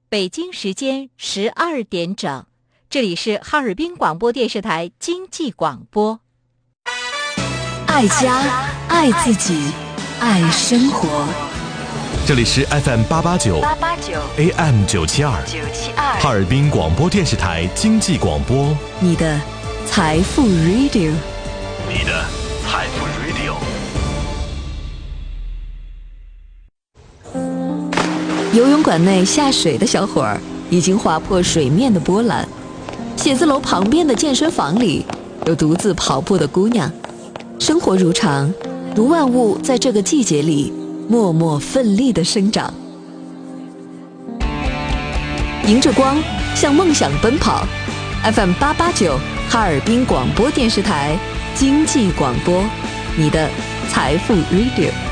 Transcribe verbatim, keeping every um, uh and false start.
北京时间十二点整，这里是哈尔滨广播电视台经济广播。 爱家，爱自己，爱生活。 这里是 F M 八八九 A M 九七二哈尔滨广播电视台经济广播， 你的财富 Radio， 你的财富 Radio。 游泳馆内下水的小伙儿已经划破水面的波澜，写字楼旁边的健身房里有独自跑步的姑娘。生活如常，如万物在这个季节里默默奋力地生长。迎着光，向梦想奔跑。F M 八八九哈尔滨广播电视台经济广播，你的财富 Radio。